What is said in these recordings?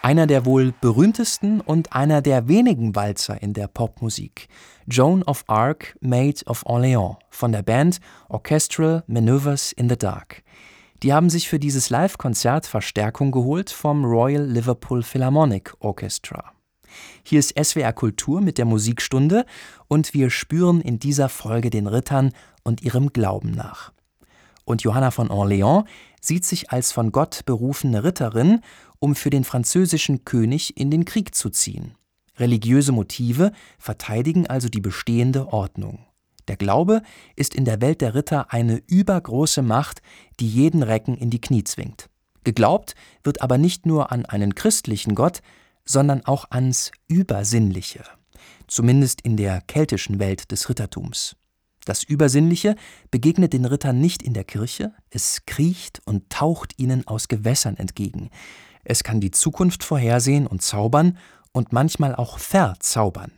Einer der wohl berühmtesten und einer der wenigen Walzer in der Popmusik. Joan of Arc, Maid of Orleans von der Band Orchestral Manoeuvres in the Dark. Die haben sich für dieses Live-Konzert Verstärkung geholt vom Royal Liverpool Philharmonic Orchestra. Hier ist SWR Kultur mit der Musikstunde und wir spüren in dieser Folge den Rittern und ihrem Glauben nach. Und Johanna von Orleans sieht sich als von Gott berufene Ritterin, um für den französischen König in den Krieg zu ziehen. Religiöse Motive verteidigen also die bestehende Ordnung. Der Glaube ist in der Welt der Ritter eine übergroße Macht, die jeden Recken in die Knie zwingt. Geglaubt wird aber nicht nur an einen christlichen Gott, sondern auch ans Übersinnliche, zumindest in der keltischen Welt des Rittertums. Das Übersinnliche begegnet den Rittern nicht in der Kirche, es kriecht und taucht ihnen aus Gewässern entgegen. Es kann die Zukunft vorhersehen und zaubern und manchmal auch verzaubern.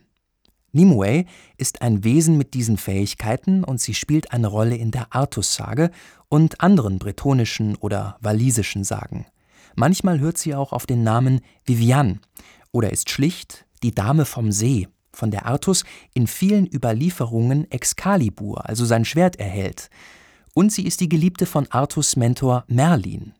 Nimue ist ein Wesen mit diesen Fähigkeiten und sie spielt eine Rolle in der Artussage und anderen bretonischen oder walisischen Sagen. Manchmal hört sie auch auf den Namen Viviane oder ist schlicht die Dame vom See, von der Artus in vielen Überlieferungen Excalibur, also sein Schwert, erhält. Und sie ist die Geliebte von Artus' Mentor Merlin.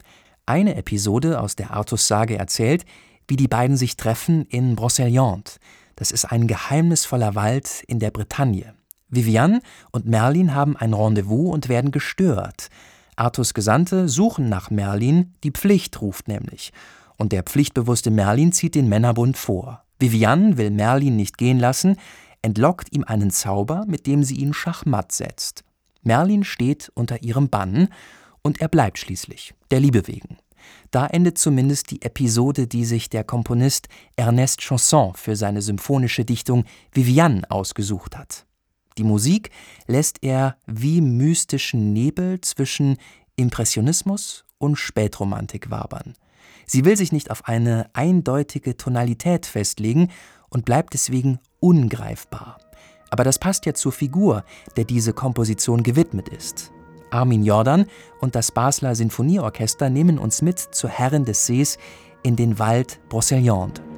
Eine Episode aus der Artus-Sage erzählt, wie die beiden sich treffen in Brocéliande. Das ist ein geheimnisvoller Wald in der Bretagne. Viviane und Merlin haben ein Rendezvous und werden gestört. Artus' Gesandte suchen nach Merlin, die Pflicht ruft nämlich. Und der pflichtbewusste Merlin zieht den Männerbund vor. Viviane will Merlin nicht gehen lassen, entlockt ihm einen Zauber, mit dem sie ihn schachmatt setzt. Merlin steht unter ihrem Bann und er bleibt schließlich, der Liebe wegen. Da endet zumindest die Episode, die sich der Komponist Ernest Chausson für seine symphonische Dichtung Viviane ausgesucht hat. Die Musik lässt er wie mystischen Nebel zwischen Impressionismus und Spätromantik wabern. Sie will sich nicht auf eine eindeutige Tonalität festlegen und bleibt deswegen ungreifbar. Aber das passt ja zur Figur, der diese Komposition gewidmet ist. Armin Jordan und das Basler Sinfonieorchester nehmen uns mit zur Herrin des Sees in den Wald Brocéliande.